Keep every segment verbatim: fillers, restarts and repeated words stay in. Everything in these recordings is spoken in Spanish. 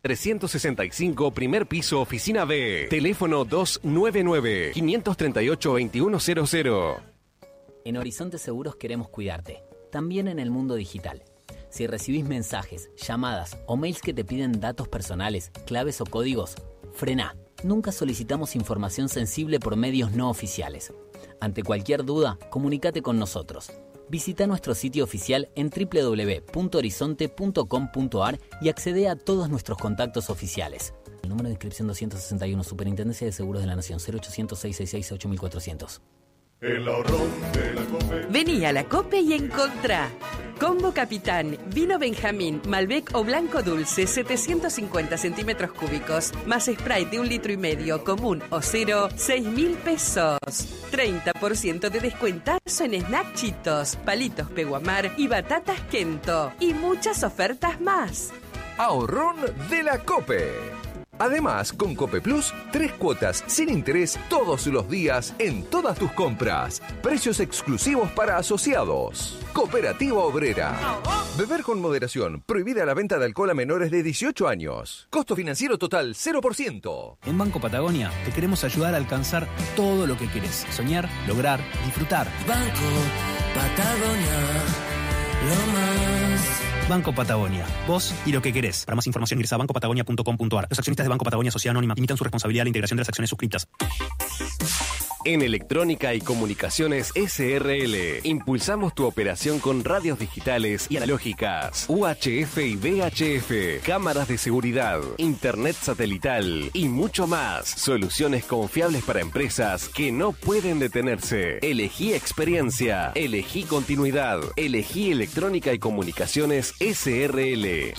trescientos sesenta y cinco, primer piso, oficina B. Teléfono dos nueve nueve, cinco tres ocho, dos uno cero cero. En Horizonte Seguros queremos cuidarte, también en el mundo digital. Si recibís mensajes, llamadas o mails que te piden datos personales, claves o códigos, frená. Nunca solicitamos información sensible por medios no oficiales. Ante cualquier duda, comunícate con nosotros. Visita nuestro sitio oficial en doble u doble u doble u punto horizonte punto com punto a r y accede a todos nuestros contactos oficiales. El número de inscripción doscientos sesenta y uno, Superintendencia de Seguros de la Nación, cero ochocientos, seiscientos sesenta y seis, ocho mil cuatrocientos. El ahorrón de la COPE. Vení a la COPE y encontrá Combo Capitán, vino Benjamín, Malbec o Blanco Dulce, setecientos cincuenta centímetros cúbicos, más Sprite de un litro y medio, común o cero, seis mil pesos. treinta por ciento de descuentazo en snack chitos, palitos peguamar y batatas Kento. Y muchas ofertas más. Ahorrón de la COPE. Además, con Cope Plus, tres cuotas sin interés todos los días en todas tus compras. Precios exclusivos para asociados. Cooperativa Obrera. Beber con moderación. Prohibida la venta de alcohol a menores de dieciocho años. Costo financiero total cero por ciento. En Banco Patagonia te queremos ayudar a alcanzar todo lo que querés. Soñar, lograr, disfrutar. Banco Patagonia, lo más. Banco Patagonia, vos y lo que querés. Para más información ingresa a banco patagonia punto com punto a r. Los accionistas de Banco Patagonia Sociedad Anónima limitan su responsabilidad a la integración de las acciones suscritas. En Electrónica y Comunicaciones S R L, impulsamos tu operación con radios digitales y analógicas, U H F y V H F, cámaras de seguridad, internet satelital y mucho más. Soluciones confiables para empresas que no pueden detenerse. Elegí experiencia, elegí continuidad, elegí Electrónica y Comunicaciones S R L.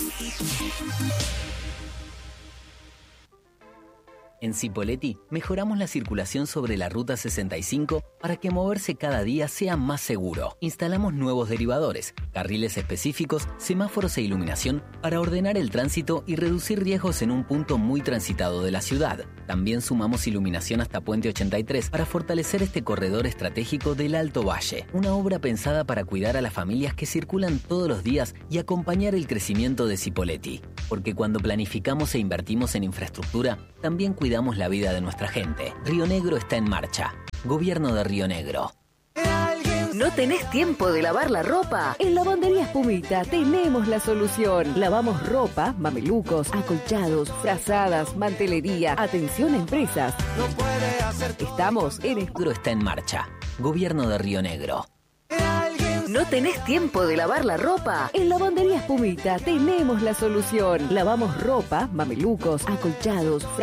En Cipolletti mejoramos la circulación sobre la Ruta sesenta y cinco para que moverse cada día sea más seguro. Instalamos nuevos derivadores, carriles específicos, semáforos e iluminación para ordenar el tránsito y reducir riesgos en un punto muy transitado de la ciudad. También sumamos iluminación hasta Puente ochenta y tres para fortalecer este corredor estratégico del Alto Valle. Una obra pensada para cuidar a las familias que circulan todos los días y acompañar el crecimiento de Cipolletti. Porque cuando planificamos e invertimos en infraestructura, también cuidamos la vida de nuestra gente. Río Negro está en marcha. Gobierno de Río Negro. ¿No tenés tiempo de lavar la ropa? En Lavandería Espumita tenemos la solución. Lavamos ropa, mamelucos, acolchados, frazadas, mantelería. Atención a empresas. No puede hacer. Estamos en... Negro está en marcha. Gobierno de Río Negro. ¿No tenés tiempo de lavar la ropa? En Lavandería Espumita tenemos la solución. Lavamos ropa, mamelucos, acolchados, frazadas.